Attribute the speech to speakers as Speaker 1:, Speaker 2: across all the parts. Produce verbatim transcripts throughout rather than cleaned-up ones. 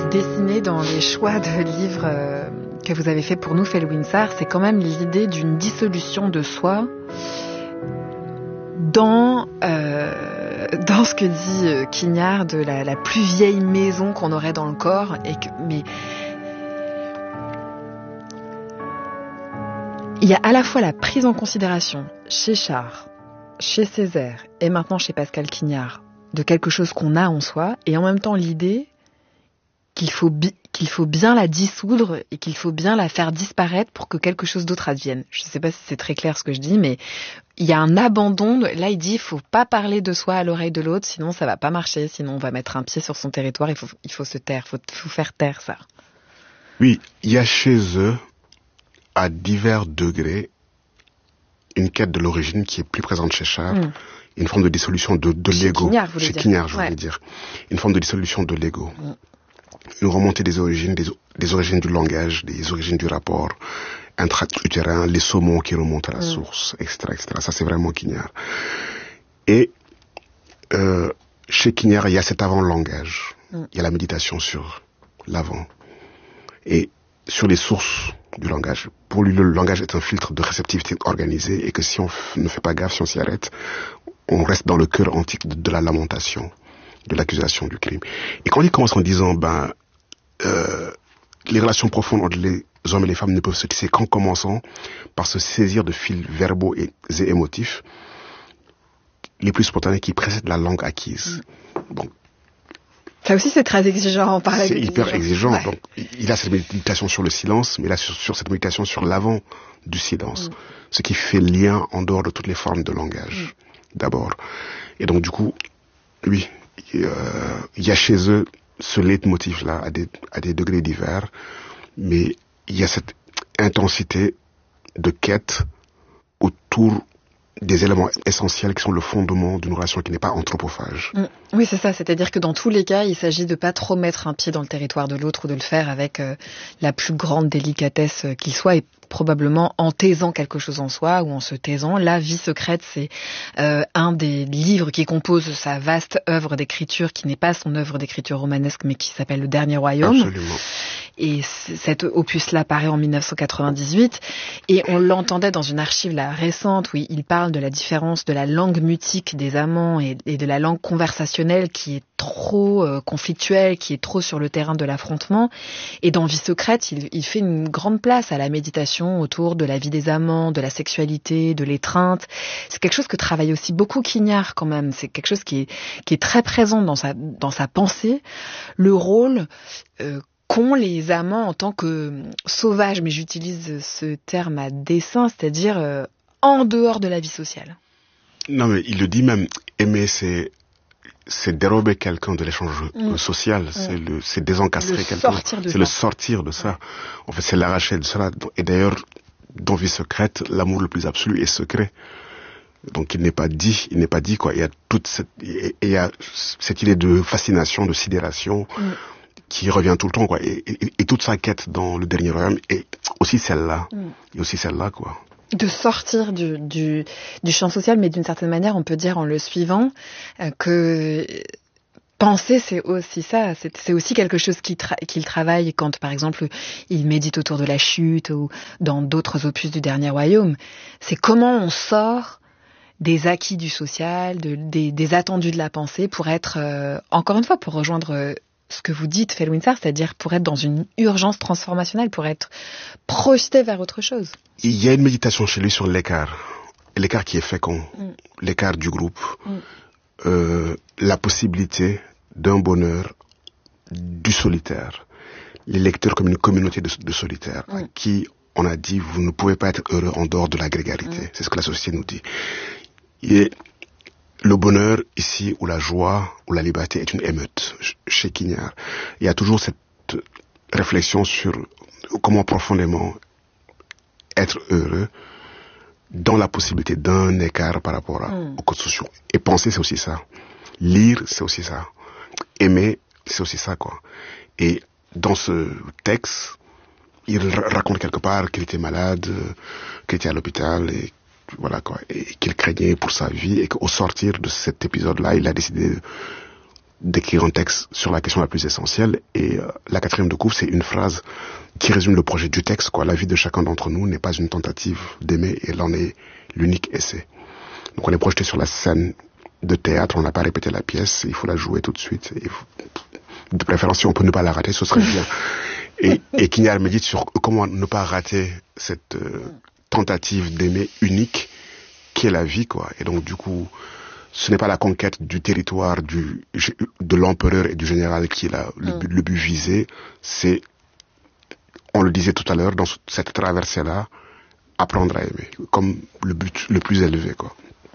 Speaker 1: dessiné dans les choix de livres euh, que vous avez fait pour nous, Felwinsar, c'est quand même l'idée d'une dissolution de soi dans, euh, dans ce que dit euh, Quignard de la, la plus vieille maison qu'on aurait dans le corps. Et que, mais il y a à la fois la prise en considération chez Chartres, chez Césaire et maintenant chez Pascal Quignard de quelque chose qu'on a en soi, et en même temps l'idée qu'il faut, bi- qu'il faut bien la dissoudre et qu'il faut bien la faire disparaître pour que quelque chose d'autre advienne. Je ne sais pas si c'est très clair ce que je dis, mais il y a un abandon. De... Là, il dit il ne faut pas parler de soi à l'oreille de l'autre, sinon ça ne va pas marcher, sinon on va mettre un pied sur son territoire, il faut, il faut se taire, il faut, faut faire taire ça.
Speaker 2: Oui, il y a chez eux, à divers degrés, une quête de l'origine qui est plus présente chez Chartres, mm. une forme de dissolution de, de
Speaker 1: chez
Speaker 2: l'ego.
Speaker 1: Quignard,
Speaker 2: chez Quignard, je
Speaker 1: ouais.
Speaker 2: voulais dire. Une forme de dissolution de l'ego. Mm. Une remontée des origines, des, des origines du langage, des origines du rapport intra-utérin, les saumons qui remontent à la mm. source, et cetera, et cetera. Ça, c'est vraiment Quignard. Et euh, chez Quignard, il y a cet avant-langage. Mm. Il y a la méditation sur l'avant. Et sur les sources du langage. Pour lui, le langage est un filtre de réceptivité organisée et que si on f- ne fait pas gaffe, si on s'y arrête, on reste dans le cœur antique de, de la lamentation, de l'accusation du crime. Et quand il commence en disant, ben, euh, les relations profondes entre les hommes et les femmes ne peuvent se tisser qu'en commençant par se saisir de fils verbaux et, et émotifs, les plus spontanés qui précèdent la langue acquise. Bon.
Speaker 1: Ça aussi, c'est très exigeant en parler.
Speaker 2: C'est hyper exigeant.
Speaker 1: Ouais.
Speaker 2: Donc, il a cette méditation sur le silence, mais là, sur, sur cette méditation sur l'avant du silence. Mm. Ce qui fait lien en dehors de toutes les formes de langage, mm. d'abord. Et donc, du coup, oui, euh, il y a chez eux ce leitmotiv-là à des, à des degrés divers, mais il y a cette intensité de quête autour des éléments essentiels qui sont le fondement d'une relation qui n'est pas anthropophage.
Speaker 1: Mmh. Oui, c'est ça. C'est-à-dire que dans tous les cas, il s'agit de pas trop mettre un pied dans le territoire de l'autre ou de le faire avec euh, la plus grande délicatesse euh, qu'il soit et probablement en taisant quelque chose en soi ou en se taisant. La vie secrète, c'est euh, un des livres qui compose sa vaste œuvre d'écriture, qui n'est pas son œuvre d'écriture romanesque, mais qui s'appelle Le Dernier Royaume.
Speaker 2: Absolument.
Speaker 1: Et cet opus-là paraît en dix-neuf cent quatre-vingt-dix-huit. Et on l'entendait dans une archive là, récente où il parle de la différence de la langue mutique des amants et, et de la langue conversationnelle qui est trop euh, conflictuelle, qui est trop sur le terrain de l'affrontement. Et dans Vie secrète, il, il fait une grande place à la méditation autour de la vie des amants, de la sexualité, de l'étreinte. C'est quelque chose que travaille aussi beaucoup Quignard quand même. C'est quelque chose qui est, qui est très présent dans sa, dans sa pensée. Le rôle euh, qu'ont les amants en tant que sauvages, mais j'utilise ce terme à dessein, c'est-à-dire euh, en dehors de la vie sociale.
Speaker 2: Non, mais il le dit même, aimer, c'est, c'est dérober quelqu'un de l'échange mmh. social, mmh. c'est le, c'est désencastrer le quelqu'un, c'est ça. Le sortir de ça. En fait, c'est l'arracher de cela. Et d'ailleurs, dans Vie secrète, l'amour le plus absolu est secret. Donc, il n'est pas dit, il n'est pas dit, quoi. Il y a toute cette, il y a cette idée de fascination, de sidération, mmh. qui revient tout le temps, quoi. Et, et, et toute sa quête dans Le Dernier Royaume est aussi celle-là. Mmh. Et aussi celle-là, quoi.
Speaker 1: De sortir du, du, du champ social, mais d'une certaine manière, on peut dire en le suivant euh, que penser, c'est aussi ça. C'est, c'est aussi quelque chose qu'il, tra- qu'il travaille quand, par exemple, il médite autour de la chute ou dans d'autres opus du Dernier Royaume. C'est comment on sort des acquis du social, de, des, des attendus de la pensée pour être, euh, encore une fois, pour rejoindre... Euh, ce que vous dites, Felwinsar, c'est-à-dire pour être dans une urgence transformationnelle, pour être projeté vers autre chose.
Speaker 2: Il y a une méditation chez lui sur l'écart, l'écart qui est fécond, mm. l'écart du groupe, mm. euh, la possibilité d'un bonheur du solitaire, les lecteurs comme une communauté de, de solitaires, mm. à qui on a dit vous ne pouvez pas être heureux en dehors de la grégarité. Mm. C'est ce que la société nous dit. Et le bonheur ici, ou la joie, ou la liberté est une émeute chez Quignard. Il y a toujours cette réflexion sur comment profondément être heureux dans la possibilité d'un écart par rapport à, mm. aux codes sociaux. Et penser, c'est aussi ça. Lire, c'est aussi ça. Aimer, c'est aussi ça, quoi. Et dans ce texte, il raconte quelque part qu'il était malade, qu'il était à l'hôpital, et voilà, quoi, et qu'il craignait pour sa vie, et qu'au sortir de cet épisode-là, il a décidé d'écrire un texte sur la question la plus essentielle. Et euh, la quatrième de couve, c'est une phrase qui résume le projet du texte, quoi. La vie de chacun d'entre nous n'est pas une tentative d'aimer, et elle en est l'unique essai. Donc on est projeté sur la scène de théâtre, on n'a pas répété la pièce, il faut la jouer tout de suite. Et de préférence, si on peut ne pas la rater, ce serait bien. Et, et Quignard médite sur comment ne pas rater cette euh, tentative d'aimer unique qu'est la vie, quoi. Et donc du coup, ce n'est pas la conquête du territoire du, de l'empereur et du général qui est la, le, mm. le but visé, c'est, on le disait tout à l'heure, dans cette traversée-là, apprendre à aimer, comme le but le plus élevé, quoi.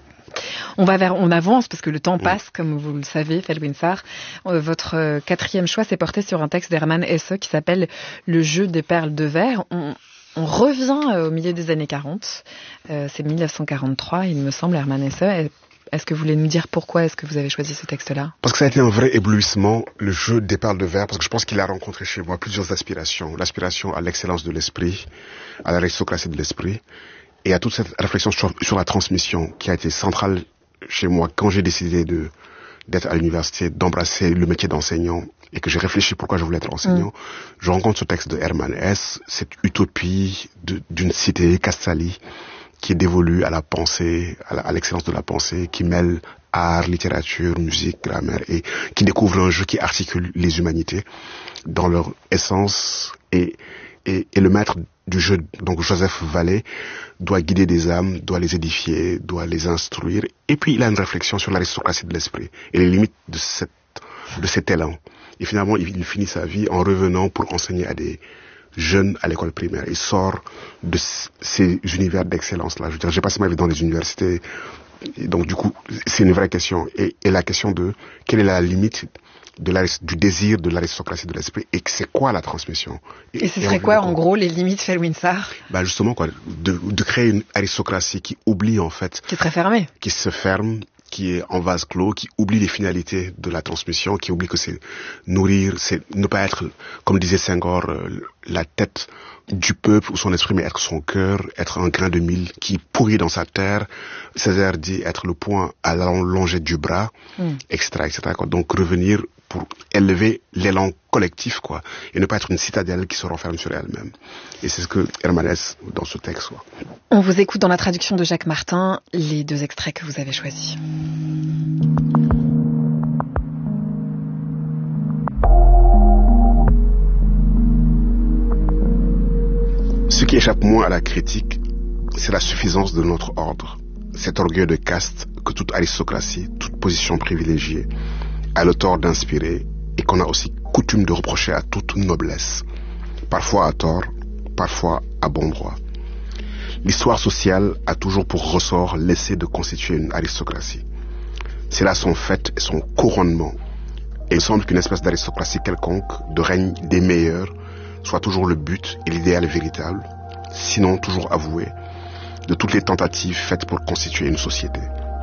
Speaker 1: On va vers, on avance parce que le temps passe, mmh. comme vous le savez, Felwine Sarr. Euh, votre euh, quatrième choix s'est porté sur un texte d'Hermann Hesse qui s'appelle Le jeu des perles de verre. On, on revient euh, au milieu des années quarante. Euh, c'est dix-neuf cent quarante-trois, il me semble, Hermann Hesse. Est-ce que vous voulez nous dire pourquoi est-ce que vous avez choisi ce texte-là ?
Speaker 2: Parce que ça a été un vrai éblouissement, le jeu des perles de verre, parce que je pense qu'il a rencontré chez moi plusieurs aspirations. L'aspiration à l'excellence de l'esprit, à l'aristocratie de l'esprit, et à toute cette réflexion sur, sur la transmission qui a été centrale chez moi quand j'ai décidé de d'être à l'université, d'embrasser le métier d'enseignant et que j'ai réfléchi pourquoi je voulais être enseignant. Mmh. Je rencontre ce texte de Hermann Hesse, cette utopie de, d'une cité, Castalie, qui est dévolue à la pensée, à, la, à l'excellence de la pensée, qui mêle art, littérature, musique, grammaire, et qui découvre un jeu qui articule les humanités dans leur essence. Et, et, et le maître du jeu, donc Joseph Vallée, doit guider des âmes, doit les édifier, doit les instruire. Et puis il a une réflexion sur l'aristocratie de l'esprit et les limites de, cette, de cet élan. Et finalement, il, il finit sa vie en revenant pour enseigner à des jeunes à l'école primaire. Il sort de ces univers d'excellence-là. Je veux dire, j'ai passé ma vie dans les universités. Et donc, du coup, c'est une vraie question. Et, et la question de quelle est la limite de du désir de l'aristocratie de l'esprit et c'est quoi la transmission.
Speaker 1: Et, et ce serait et quoi, en gros, les limites, Felwine Sarr ?
Speaker 2: Bah, justement, quoi, de, de créer une aristocratie qui oublie, en fait.
Speaker 1: Qui est très fermée.
Speaker 2: Qui se ferme, qui est en vase clos, qui oublie les finalités de la transmission, qui oublie que c'est nourrir, c'est ne pas être, comme disait Senghor, euh, la tête du peuple ou son esprit, mais être son cœur, être un grain de mil qui pourrit dans sa terre. Césaire dit être le point à la longée du bras, mm. et cetera, et cetera, quoi. Donc revenir pour élever l'élan collectif, quoi, et ne pas être une citadelle qui se renferme sur elle-même. Et c'est ce que Hermann Hesse dans ce texte, quoi.
Speaker 1: On vous écoute dans la traduction de Jacques Martin, les deux extraits que vous avez choisis.
Speaker 2: Ce qui échappe moins à la critique, c'est la suffisance de notre ordre. Cet orgueil de caste que toute aristocratie, toute position privilégiée a le tort d'inspirer et qu'on a aussi coutume de reprocher à toute noblesse. Parfois à tort, parfois à bon droit. L'histoire sociale a toujours pour ressort l'essai de constituer une aristocratie. C'est là son fait et son couronnement. Et il semble qu'une espèce d'aristocratie quelconque, de règne des meilleurs, soit toujours le but et l'idéal véritable, sinon toujours avoué, de toutes les tentatives faites pour constituer une société.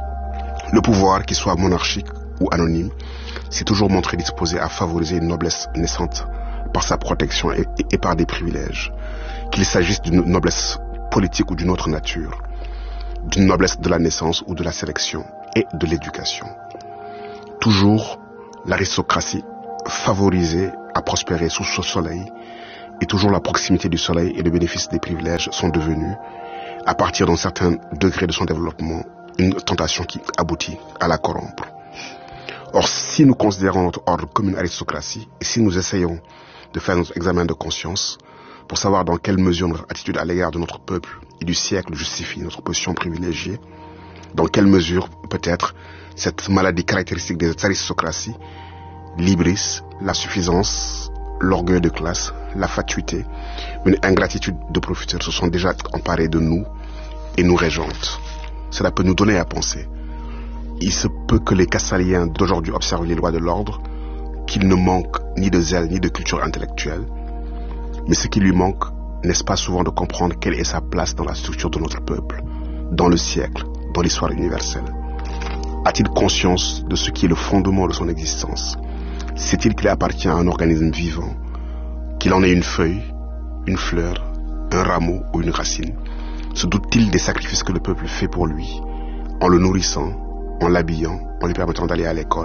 Speaker 2: Le pouvoir, qu'il soit monarchique ou anonyme, s'est toujours montré disposé à favoriser une noblesse naissante par sa protection et, et, et par des privilèges, qu'il s'agisse d'une noblesse politique ou d'une autre nature, d'une noblesse de la naissance ou de la sélection et de l'éducation. Toujours, l'aristocratie favorisée à prospérer sous ce soleil, et toujours la proximité du soleil et le bénéfice des privilèges sont devenus, à partir d'un certain degré de son développement, une tentation qui aboutit à la corrompre. Or, si nous considérons notre ordre comme une aristocratie, et si nous essayons de faire notre examen de conscience, pour savoir dans quelle mesure notre attitude à l'égard de notre peuple et du siècle justifie notre position privilégiée, dans quelle mesure, peut-être, cette maladie caractéristique des aristocraties, l'hybris, la suffisance, l'orgueil de classe, la fatuité, une ingratitude de profiteurs se sont déjà emparés de nous et nous régentent. Cela peut nous donner à penser. Il se peut que les Castaliens d'aujourd'hui observent les lois de l'ordre, qu'ils ne manquent ni de zèle ni de culture intellectuelle, mais ce qui lui manque, n'est-ce pas souvent de comprendre quelle est sa place dans la structure de notre peuple, dans le siècle, dans l'histoire universelle? A-t-il conscience de ce qui est le fondement de son existence? Sait-il qu'il appartient à un organisme vivant, qu'il en est une feuille, une fleur, un rameau ou une racine? Se doute-t-il des sacrifices que le peuple fait pour lui, en le nourrissant, en l'habillant, en lui permettant d'aller à l'école,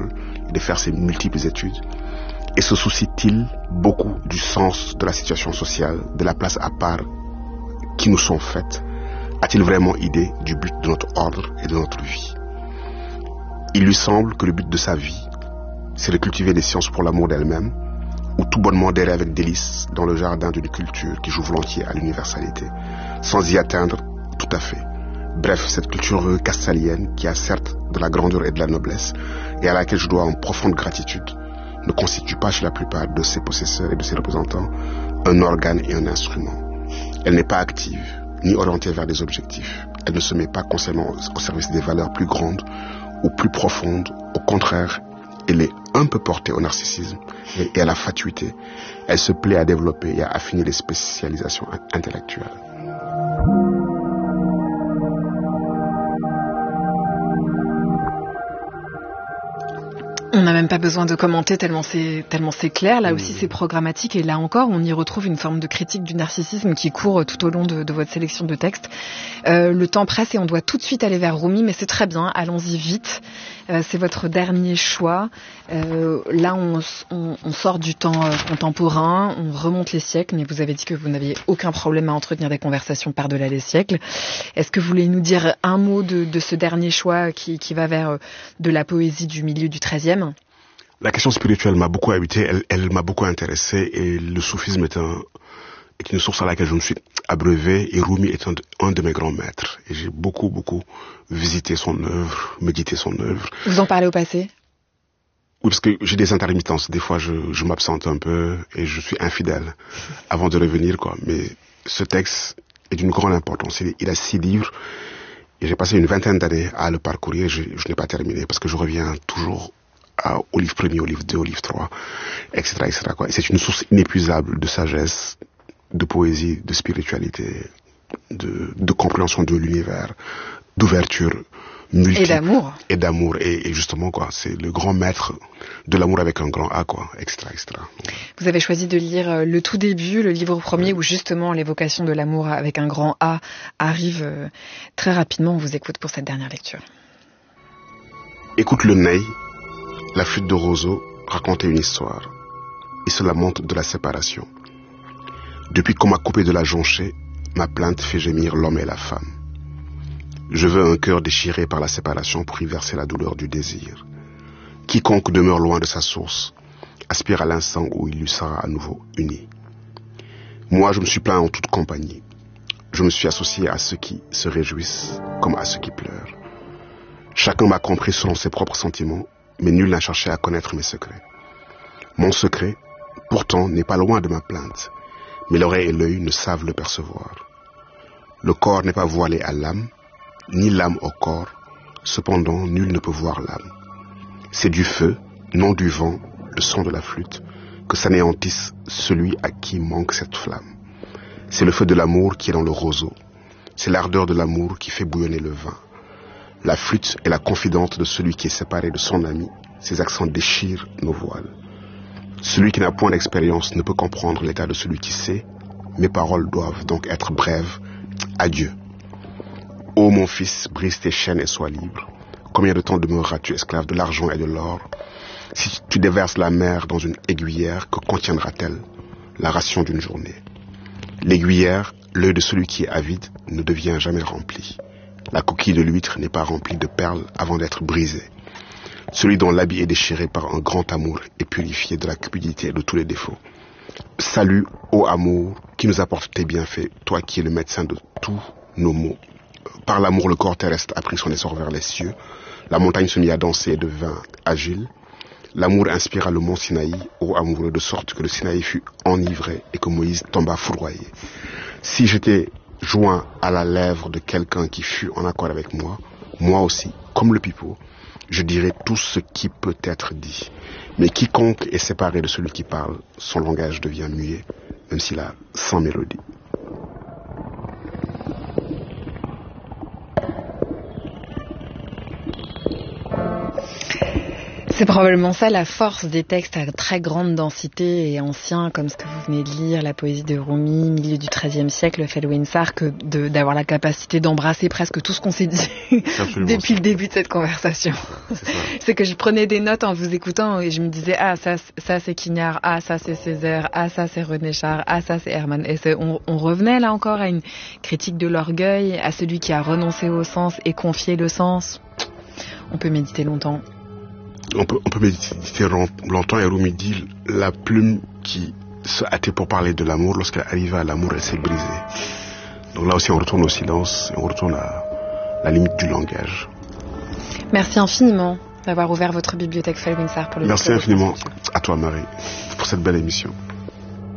Speaker 2: et de faire ses multiples études? Et se soucie-t-il beaucoup du sens de la situation sociale, de la place à part qui nous sont faites? A-t-il vraiment idée du but de notre ordre et de notre vie? Il lui semble que le but de sa vie, c'est de cultiver les sciences pour l'amour d'elle-même, ou tout bonnement d'errer avec délice dans le jardin d'une culture qui joue volontiers à l'universalité, sans y atteindre tout à fait. Bref, cette culture castalienne, qui a certes de la grandeur et de la noblesse, et à laquelle je dois une profonde gratitude, ne constitue pas chez la plupart de ses possesseurs et de ses représentants un organe et un instrument. Elle n'est pas active, ni orientée vers des objectifs. Elle ne se met pas consciemment au service des valeurs plus grandes ou plus profondes. Au contraire, elle est un peu portée au narcissisme et à la fatuité. Elle se plaît à développer et à affiner les spécialisations intellectuelles.
Speaker 1: On n'a même pas besoin de commenter tellement c'est, tellement c'est clair. Là aussi, c'est programmatique. Et là encore, on y retrouve une forme de critique du narcissisme qui court tout au long de, de votre sélection de textes. Euh, le temps presse et on doit tout de suite aller vers Rumi, mais c'est très bien. Allons-y vite. Euh, c'est votre dernier choix. Euh, là, on, on, on sort du temps euh, contemporain, on remonte les siècles, mais vous avez dit que vous n'aviez aucun problème à entretenir des conversations par-delà les siècles. Est-ce que vous voulez nous dire un mot de, de ce dernier choix qui, qui va vers euh, de la poésie du milieu du treizième?
Speaker 2: La question spirituelle m'a beaucoup habité, elle, elle m'a beaucoup intéressé, et le soufisme est, un, est une source à laquelle je me suis abreuvé, et Rumi est un de, un de mes grands maîtres. Et j'ai beaucoup, beaucoup visité son œuvre, médité son œuvre.
Speaker 1: Vous en parlez au passé?
Speaker 2: Oui, parce que j'ai des intermittences. Des fois, je, je m'absente un peu et je suis infidèle avant de revenir, quoi. Mais ce texte est d'une grande importance. Il, il a six livres et j'ai passé une vingtaine d'années à le parcourir. Je, je n'ai pas terminé parce que je reviens toujours à, au livre premier, au livre deux, au livre trois, et cetera, et cetera, quoi. Et c'est une source inépuisable de sagesse, de poésie, de spiritualité, de, de compréhension de l'univers, d'ouverture multiple.
Speaker 1: Et d'amour.
Speaker 2: Et d'amour. Et, et justement, quoi, c'est le grand maître de l'amour avec un grand A, quoi, extra, extra.
Speaker 1: Vous avez choisi de lire le tout début, le livre premier, où justement l'évocation de l'amour avec un grand A arrive euh, très rapidement. On vous écoute pour cette dernière lecture.
Speaker 2: Écoute le ney, la flûte de roseau racontait une histoire. Il se lamente de la séparation. Depuis qu'on m'a coupé de la jonchée, ma plainte fait gémir l'homme et la femme. Je veux un cœur déchiré par la séparation pour y verser la douleur du désir. Quiconque demeure loin de sa source aspire à l'instant où il lui sera à nouveau uni. Moi, je me suis plaint en toute compagnie. Je me suis associé à ceux qui se réjouissent comme à ceux qui pleurent. Chacun m'a compris selon ses propres sentiments, mais nul n'a cherché à connaître mes secrets. Mon secret, pourtant, n'est pas loin de ma plainte, mais l'oreille et l'œil ne savent le percevoir. Le corps n'est pas voilé à l'âme, ni l'âme au corps, cependant nul ne peut voir l'âme. C'est du feu, non du vent, le son de la flûte, que s'anéantisse celui à qui manque cette flamme. C'est le feu de l'amour qui est dans le roseau, c'est l'ardeur de l'amour qui fait bouillonner le vin. La flûte est la confidente de celui qui est séparé de son ami, ses accents déchirent nos voiles. Celui qui n'a point d'expérience ne peut comprendre l'état de celui qui sait, mes paroles doivent donc être brèves. Adieu. Ô mon fils, brise tes chaînes et sois libre. Combien de temps demeureras-tu esclave de l'argent et de l'or? Si tu déverses la mer dans une aiguillère, que contiendra-t-elle? La ration d'une journée. L'aiguillère, l'œil de celui qui est avide, ne devient jamais rempli. La coquille de l'huître n'est pas remplie de perles avant d'être brisée. Celui dont l'habit est déchiré par un grand amour est purifié de la cupidité et de tous les défauts. Salut, ô amour, qui nous apporte tes bienfaits, toi qui es le médecin de tous nos maux. Par l'amour, le corps terrestre a pris son essor vers les cieux. La montagne se mit à danser et devint agile. L'amour inspira le mont Sinaï, ô amoureux, de sorte que le Sinaï fut enivré et que Moïse tomba foudroyé. Si j'étais joint à la lèvre de quelqu'un qui fut en accord avec moi, moi aussi, comme le pipeau, je dirais tout ce qui peut être dit. Mais quiconque est séparé de celui qui parle, son langage devient muet, même s'il a cent mélodies.
Speaker 1: C'est probablement ça la force des textes à très grande densité et anciens, comme ce que vous venez de lire, la poésie de Rumi, milieu du treizième siècle, Felwine Sarr, que de, d'avoir la capacité d'embrasser presque tout ce qu'on s'est dit depuis ça. Le début de cette conversation. C'est, c'est que je prenais des notes en vous écoutant et je me disais, ah, ça, ça c'est Quignard, ah, ça c'est Césaire, ah, ça c'est René Char, ah, ça c'est Hermann. Et c'est, on, on revenait là encore à une critique de l'orgueil, à celui qui a renoncé au sens et confié le sens. On peut méditer longtemps.
Speaker 2: On peut, on peut méditer longtemps, et Rumi dit la plume qui se hâtait pour parler de l'amour, lorsqu'elle arrivait à l'amour, elle s'est brisée. Donc là aussi, on retourne au silence, et on retourne à la limite du langage.
Speaker 1: Merci infiniment d'avoir ouvert votre bibliothèque Felwine Sarr pour le
Speaker 2: Merci infiniment à toi, Marie, pour cette belle émission.